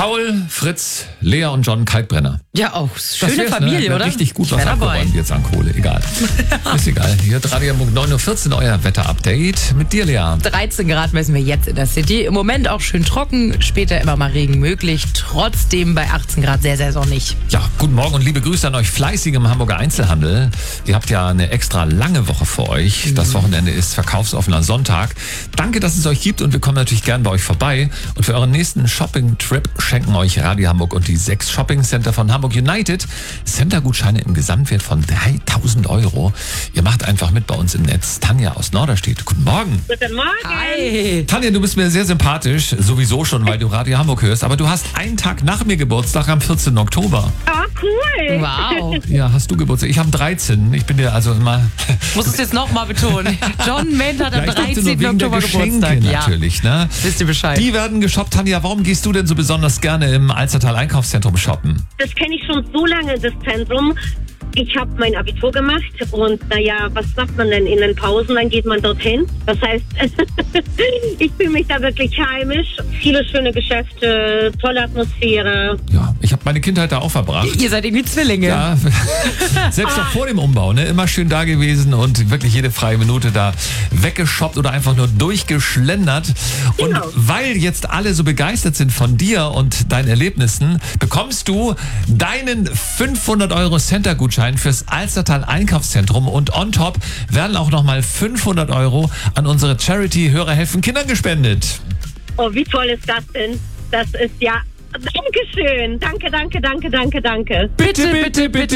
Paul, Fritz, Lea und John Kalkbrenner. Ja, auch schöne Familie, oder? Richtig gut was dabei. abgeräumt jetzt an Kohle. Egal. Ist egal. Hier hat Radio Hamburg 9.14 Uhr, euer Wetterupdate mit dir, Lea. 13 Grad messen wir jetzt in der City. Im Moment auch schön trocken, später immer mal Regen möglich. Trotzdem bei 18 Grad sehr, sehr sonnig. Ja, guten Morgen und liebe Grüße an euch fleißig im Hamburger Einzelhandel. Ihr habt ja eine extra lange Woche vor euch. Das Wochenende ist verkaufsoffener Sonntag. Danke, dass es euch gibt und wir kommen natürlich gern bei euch vorbei. Und für euren nächsten Shopping-Trip schenken euch Radio Hamburg und die 6 Shopping-Center von Hamburg United Center-Gutscheine im Gesamtwert von 3.000 Euro. Ihr macht einfach mit bei uns im Netz. Tanja aus Norderstedt. Guten Morgen. Guten Morgen. Hi. Tanja, du bist mir sehr sympathisch. Sowieso schon, weil du Radio Hamburg hörst. Aber du hast einen Tag nach mir Geburtstag am 14. Oktober. Oh, cool. Wow. Ja, hast du Geburtstag? Ich habe 13. Ich bin dir also immer... Muss es jetzt nochmal betonen. John Ment hat am Ja, ich dachte nur 13. wegen der Oktober Geschenke Geburtstag. natürlich, ne? Wisst ihr Bescheid. Die werden geshoppt. Tanja, warum gehst du denn so besonders gerne im Alstertal Einkaufszentrum shoppen? Das kenne ich schon so lange, das Zentrum. Ich habe mein Abitur gemacht und naja, was macht man denn in den Pausen? Dann geht man dorthin. Das heißt, ich fühle mich da wirklich heimisch. Viele schöne Geschäfte, tolle Atmosphäre. Ja, ich habe meine Kindheit da auch verbracht. Ihr seid irgendwie Zwillinge. Ja, selbst auch vor dem Umbau, ne? Immer schön da gewesen und wirklich jede freie Minute da weggeshoppt oder einfach nur durchgeschlendert. Und Genau. weil jetzt alle so begeistert sind von dir und deinen Erlebnissen, bekommst du deinen 500 Euro Center-Gutschein fürs Alstertal Einkaufszentrum und on top werden auch nochmal 500 Euro an unsere Charity Hörer helfen Kindern gespendet. Oh, wie toll ist das denn? Das ist ja... Dankeschön. Danke. Bitte, bitte, bitte.